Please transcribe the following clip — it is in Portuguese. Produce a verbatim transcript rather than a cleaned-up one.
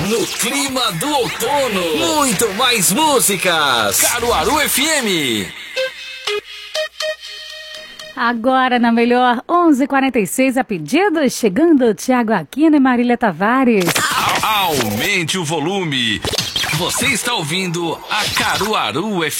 No clima do outono, muito mais músicas. Caruaru F M. Agora na melhor, onze e quarenta e seis a pedido, chegando Thiago Aquino e Marília Tavares. Aumente o volume. Você está ouvindo a Caruaru F M.